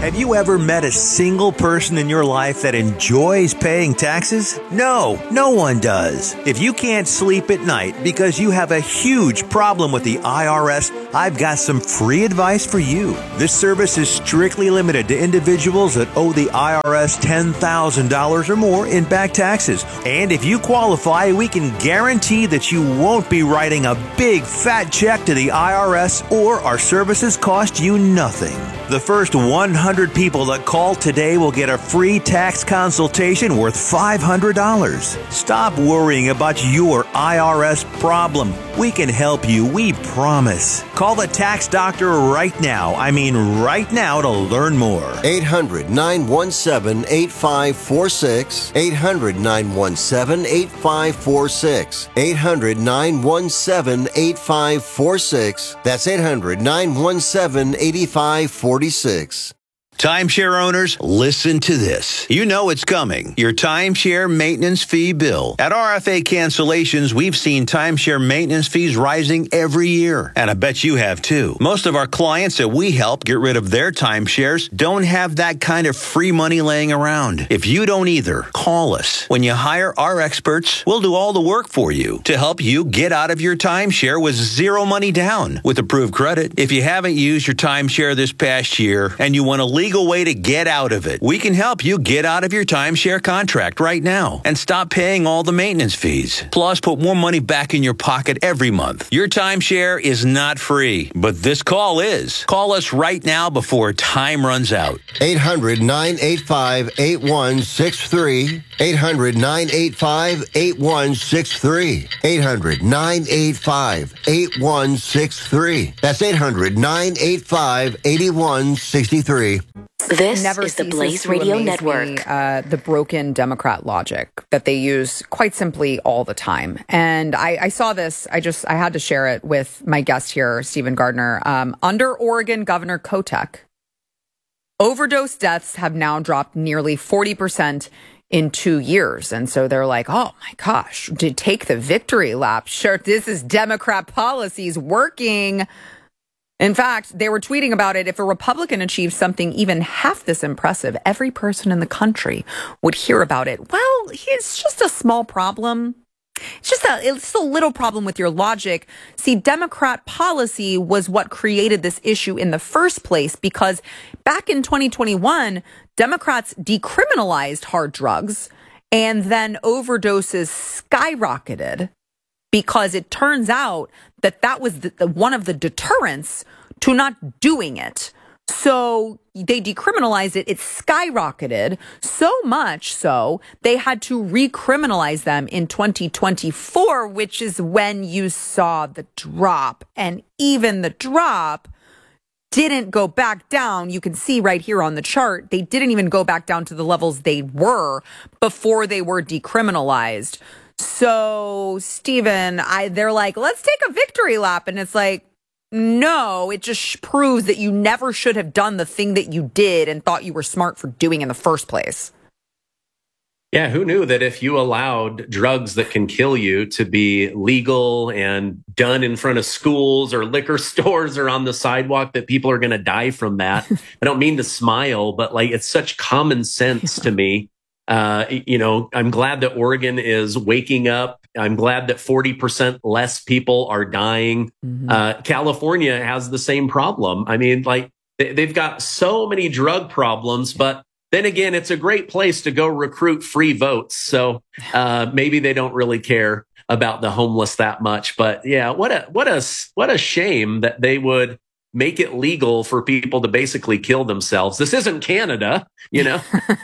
Have you ever met a single person in your life that enjoys paying taxes? No, no one does. If you can't sleep at night because you have a huge problem with the IRS, I've got some free advice for you. This service is strictly limited to individuals that owe the IRS $10,000 or more in back taxes. And if you qualify, we can guarantee that you won't be writing a big fat check to the IRS, or our services cost you nothing. The first 100 people that call today will get a free tax consultation worth $500. Stop worrying about your IRS problem. We can help you, we promise. Call the tax doctor right now. I mean right now, to learn more. 800-917-8546. 800-917-8546. 800-917-8546. That's 800-917-8546. Timeshare owners, listen to this. You know it's coming. Your timeshare maintenance fee bill. At RFA Cancellations, we've seen timeshare maintenance fees rising every year. And I bet you have too. Most of our clients that we help get rid of their timeshares don't have that kind of free money laying around. If you don't either, call us. When you hire our experts, we'll do all the work for you to help you get out of your timeshare with zero money down with approved credit. If you haven't used your timeshare this past year and you want to legal way to get out of it, we can help you get out of your timeshare contract right now and stop paying all the maintenance fees. Plus, put more money back in your pocket every month. Your timeshare is not free, but this call is. Call us right now before time runs out. 800-985-8163. 800-985-8163. 800-985-8163. That's 800-985-8163. This is the Blaze Radio Network. The broken Democrat logic that they use quite simply all the time. And I saw this. I had to share it with my guest here, Stephen Gardner. Under Oregon Governor Kotek, overdose deaths have now dropped nearly 40% in 2 years. And so they're like, oh my gosh, to take the victory lap. Sure, this is Democrat policies working. In fact, they were tweeting about it. If a Republican achieves something even half this impressive, every person in the country would hear about it. Well, it's just a small problem. It's a little problem with your logic. See, Democrat policy was what created this issue in the first place, because back in 2021, Democrats decriminalized hard drugs and then overdoses skyrocketed, because it turns out that was one of the deterrents to not doing it. So they decriminalized it. It skyrocketed so much so they had to recriminalize them in 2024, which is when you saw the drop. And even the drop didn't go back down. You can see right here on the chart, they didn't even go back down to the levels they were before they were decriminalized. So, Stephen, they're like, let's take a victory lap. And it's like, no, it just proves that you never should have done the thing that you did and thought you were smart for doing in the first place. Yeah, who knew that if you allowed drugs that can kill you to be legal and done in front of schools or liquor stores or on the sidewalk, that people are going to die from that? I don't mean to smile, but like, it's such common sense to me. I'm glad that Oregon is waking up. I'm glad that 40% less people are dying. Mm-hmm. California has the same problem. I mean, like, they've got so many drug problems, but then again, it's a great place to go recruit free votes. So maybe they don't really care about the homeless that much. But yeah, what a shame that they would make it legal for people to basically kill themselves. This isn't Canada, you know?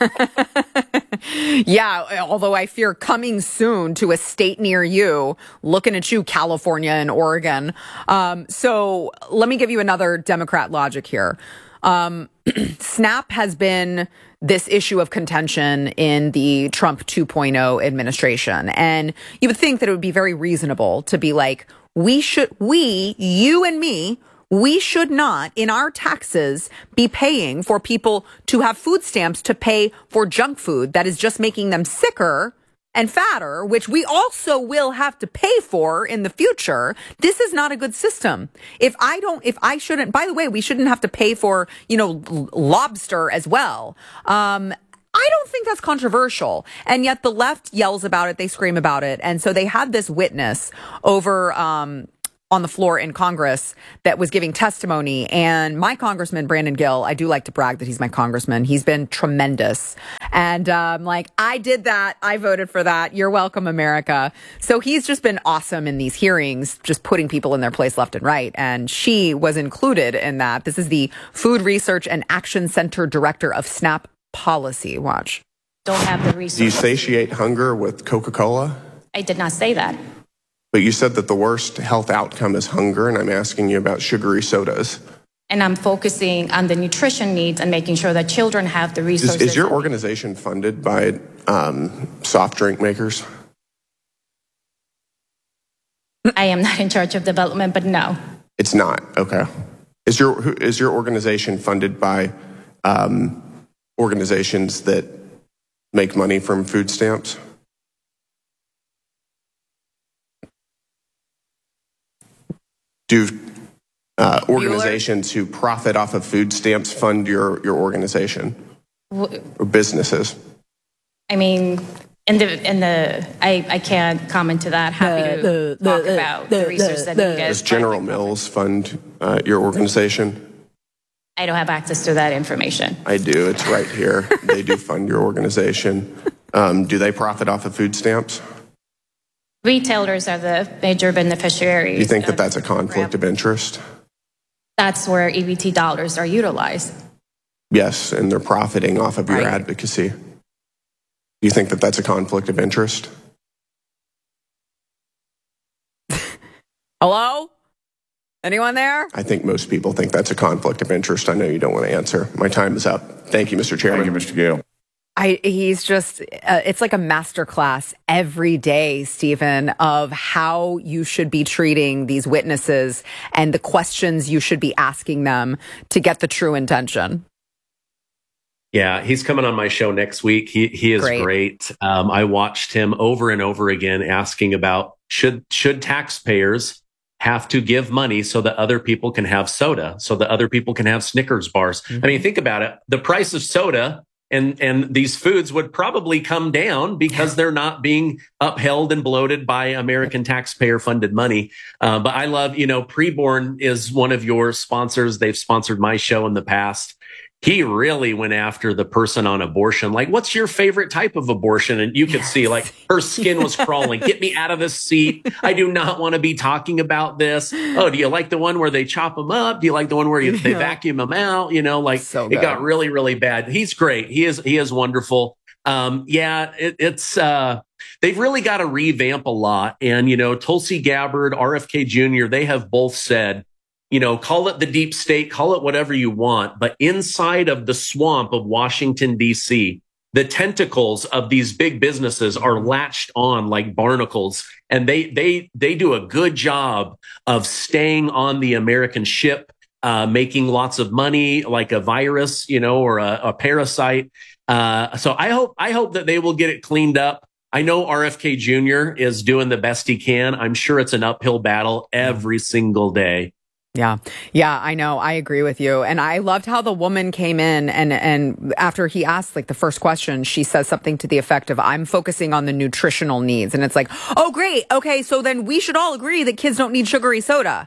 Yeah, although I fear coming soon to a state near you, looking at you, California and Oregon. So let me give you another Democrat logic here. SNAP has been this issue of contention in the Trump 2.0 administration. And you would think that it would be very reasonable to be like, you and me, we should not, in our taxes, be paying for people to have food stamps to pay for junk food that is just making them sicker and fatter, which we also will have to pay for in the future, this is not a good system. By the way, we shouldn't have to pay for, lobster as well. I don't think that's controversial. And yet the left yells about it. They scream about it. And so they had this witness over, on the floor in Congress that was giving testimony. And my congressman, Brandon Gill, I do like to brag that he's my congressman. He's been tremendous. And I did that. I voted for that. You're welcome, America. So he's just been awesome in these hearings, just putting people in their place left and right. And she was included in that. This is the Food Research and Action Center Director of SNAP Policy. Watch. Don't have the resources. Do you satiate hunger with Coca-Cola? I did not say that. But you said that the worst health outcome is hunger, and I'm asking you about sugary sodas. And I'm focusing on the nutrition needs and making sure that children have the resources. Is your organization funded by soft drink makers? I am not in charge of development, but no. It's not. Okay. Is your organization funded by organizations that make money from food stamps? Do organizations who profit off of food stamps fund your organization or businesses? I mean, I can't comment to that. Happy to talk about the research that you guys. Does General Mills fund your organization? I don't have access to that information. I do. It's right here. They do fund your organization. Do they profit off of food stamps? Retailers are the major beneficiaries. Do you think that that's a conflict of interest? That's where EBT dollars are utilized. Yes, and they're profiting off of your advocacy. Do you think that that's a conflict of interest? Hello? Anyone there? I think most people think that's a conflict of interest. I know you don't want to answer. My time is up. Thank you, Mr. Chairman. Thank you, Mr. Gale. He's just, it's like a masterclass every day, Stephen, of how you should be treating these witnesses and the questions you should be asking them to get the true intention. Yeah, he's coming on my show next week. He is great. I watched him over and over again asking about should taxpayers have to give money so that other people can have soda, so that other people can have Snickers bars. Mm-hmm. I mean, think about it. The price of soda and these foods would probably come down because they're not being upheld and bloated by American taxpayer funded money. But I love, Preborn is one of your sponsors. They've sponsored my show in the past. He really went after the person on abortion. Like, what's your favorite type of abortion? And you could see, like, her skin was crawling. Get me out of this seat. I do not want to be talking about this. Oh, do you like the one where they chop them up? Do you like the one where they vacuum them out? So it got really, really bad. He's great. He is wonderful. It's they've really got to revamp a lot. And, Tulsi Gabbard, RFK Jr., they have both said, call it the deep state, call it whatever you want. But inside of the swamp of Washington, D.C., the tentacles of these big businesses are latched on like barnacles. And they do a good job of staying on the American ship, making lots of money like a virus, or a parasite. So I hope that they will get it cleaned up. I know RFK Jr. is doing the best he can. I'm sure it's an uphill battle every single day. Yeah, I know. I agree with you. And I loved how the woman came in and after he asked like the first question, she says something to the effect of, I'm focusing on the nutritional needs. And it's like, oh, great. Okay. So then we should all agree that kids don't need sugary soda.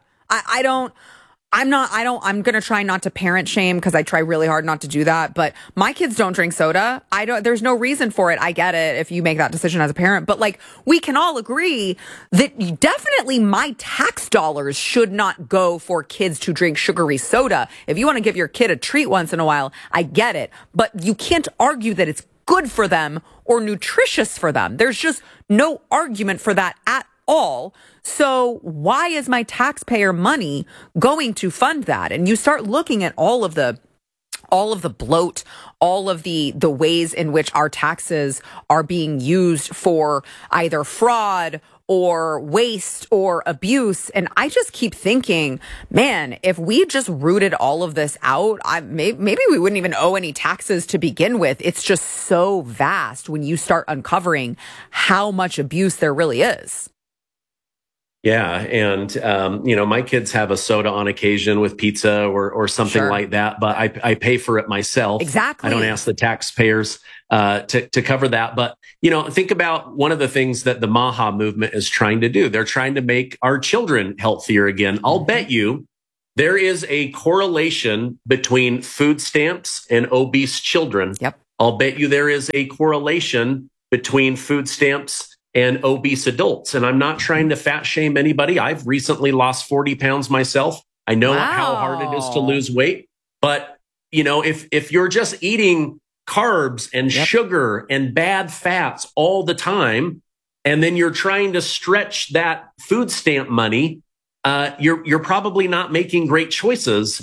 I'm going to try not to parent shame because I try really hard not to do that. But my kids don't drink soda. There's no reason for it. I get it if you make that decision as a parent. But like, we can all agree that definitely my tax dollars should not go for kids to drink sugary soda. If you want to give your kid a treat once in a while, I get it. But you can't argue that it's good for them or nutritious for them. There's just no argument for that at all. So why is my taxpayer money going to fund that? And you start looking at all of the bloat, all of the ways in which our taxes are being used for either fraud or waste or abuse. And I just keep thinking, man, if we just rooted all of this out, maybe we wouldn't even owe any taxes to begin with. It's just so vast when you start uncovering how much abuse there really is. Yeah. And, my kids have a soda on occasion with pizza or something like that, but I pay for it myself. Exactly. I don't ask the taxpayers to cover that. But, think about one of the things that the MAHA movement is trying to do. They're trying to make our children healthier again. I'll bet you there is a correlation between food stamps and obese children. Yep. I'll bet you there is a correlation between food stamps and obese adults. And I'm not trying to fat shame anybody. I've recently lost 40 pounds myself. I know how hard it is to lose weight. But, if you're just eating carbs and sugar and bad fats all the time, and then you're trying to stretch that food stamp money, you're probably not making great choices.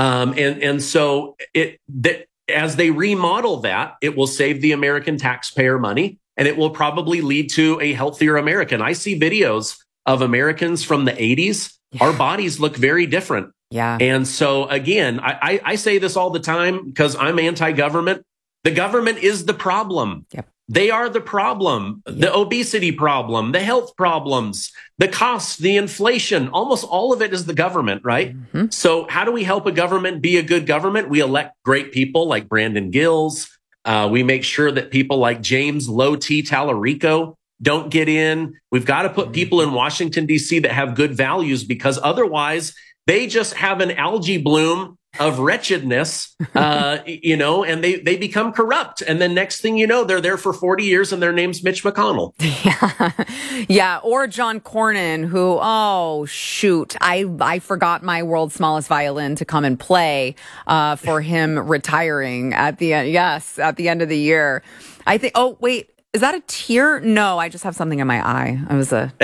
And so as they remodel that, it will save the American taxpayer money. And it will probably lead to a healthier American. I see videos of Americans from the 80s. Yeah. Our bodies look very different. Yeah. And so, again, I say this all the time because I'm anti-government. The government is the problem. Yep. They are the problem. Yep. The obesity problem, the health problems, the costs, the inflation, almost all of it is the government, right? Mm-hmm. So how do we help a government be a good government? We elect great people like Brandon Gills. We make sure that people like James Low T. Tallarico don't get in. We've got to put people in Washington, D.C. that have good values, because otherwise they just have an algae bloom of wretchedness, and they become corrupt. And then next thing you know, they're there for 40 years and their name's Mitch McConnell. Yeah. Or John Cornyn, who, I forgot my world's smallest violin to come and play for him retiring at the end. Yes, at the end of the year. I think, is that a tear? No, I just have something in my eye. By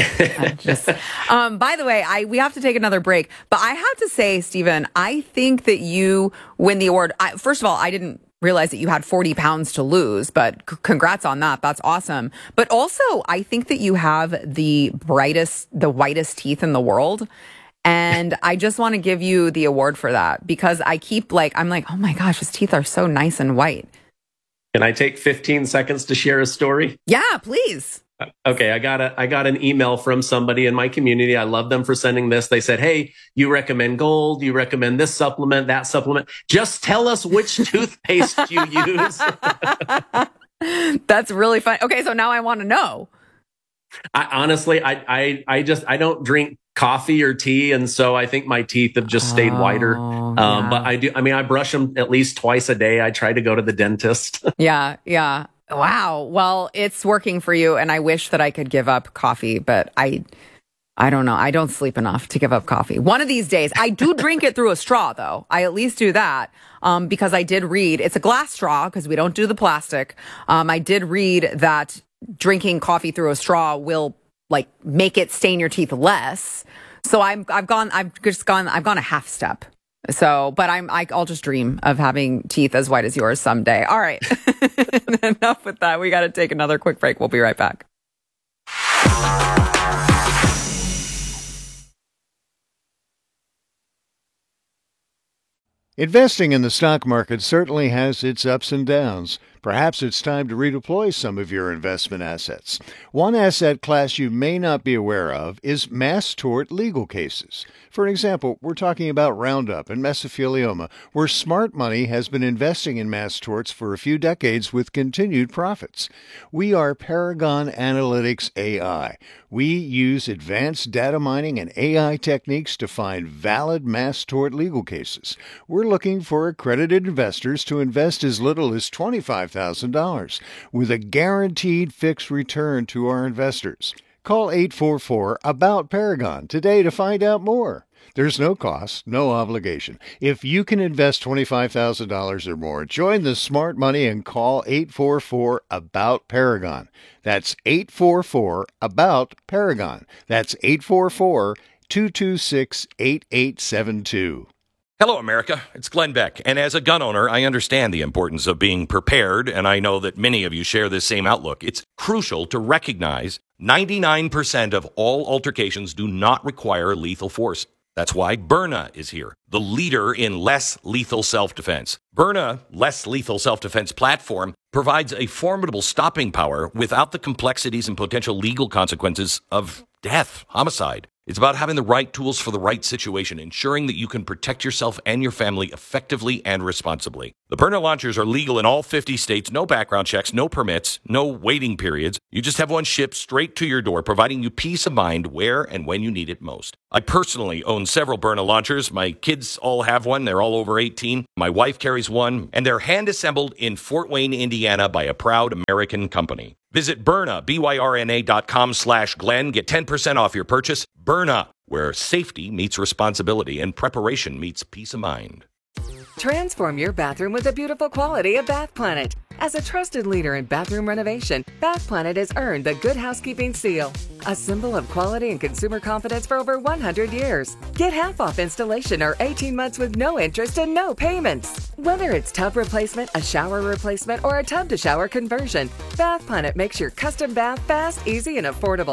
the way, we have to take another break, but I have to say, Stephen, I think that you win the award. First of all, I didn't realize that you had 40 pounds to lose, but congrats on that. That's awesome. But also, I think that you have the whitest teeth in the world. And I just want to give you the award for that, because I keep I'm like, oh my gosh, his teeth are so nice and white. Can I take 15 seconds to share a story? Yeah, please. Okay, I got an email from somebody in my community. I love them for sending this. They said, "Hey, you recommend gold, you recommend this supplement, that supplement. Just tell us which toothpaste you use." That's really fun. Okay, so now I want to know. I don't drink coffee or tea, and so I think my teeth have just stayed whiter. Yeah. But I brush them at least twice a day. I try to go to the dentist. Yeah. Wow. Well, it's working for you, and I wish that I could give up coffee, but I don't know. I don't sleep enough to give up coffee. One of these days, I do drink it through a straw, though. I at least do that, because I did read, it's a glass straw because we don't do the plastic. I did read that drinking coffee through a straw will make it stain your teeth less. So I've gone a half step. So, but I'll just dream of having teeth as white as yours someday. All right. Enough with that. We got to take another quick break. We'll be right back. Investing in the stock market certainly has its ups and downs. Perhaps it's time to redeploy some of your investment assets. One asset class you may not be aware of is mass tort legal cases. For example, we're talking about Roundup and mesothelioma, where smart money has been investing in mass torts for a few decades with continued profits. We are Paragon Analytics AI. We use advanced data mining and AI techniques to find valid mass tort legal cases. We're looking for accredited investors to invest as little as $25,000 with a guaranteed fixed return to our investors. Call 844-ABOUT-PARAGON today to find out more. There's no cost, no obligation. If you can invest $25,000 or more, join the smart money and call 844-ABOUT-PARAGON. That's 844-ABOUT-PARAGON. That's 844-226-8872. Hello, America. It's Glenn Beck. And as a gun owner, I understand the importance of being prepared, and I know that many of you share this same outlook. It's crucial to recognize 99% of all altercations do not require lethal force. That's why Byrna is here, the leader in less lethal self-defense. Byrna, less lethal self-defense platform, provides a formidable stopping power without the complexities and potential legal consequences of death, homicide. It's about having the right tools for the right situation, ensuring that you can protect yourself and your family effectively and responsibly. The Byrna launchers are legal in all 50 states, no background checks, no permits, no waiting periods. You just have one shipped straight to your door, providing you peace of mind where and when you need it most. I personally own several Byrna launchers. My kids all have one. They're all over 18. My wife carries one, and they're hand-assembled in Fort Wayne, Indiana by a proud American company. Visit Byrna, BYRNA.com/Glenn. Get 10% off your purchase. Byrna, where safety meets responsibility and preparation meets peace of mind. Transform your bathroom with the beautiful quality of Bath Planet. As a trusted leader in bathroom renovation, Bath Planet has earned the Good Housekeeping seal, a symbol of quality and consumer confidence for over 100 years. Get half off installation or 18 months with no interest and no payments. Whether it's tub replacement, a shower replacement, or a tub-to-shower conversion, Bath Planet makes your custom bath fast, easy, and affordable.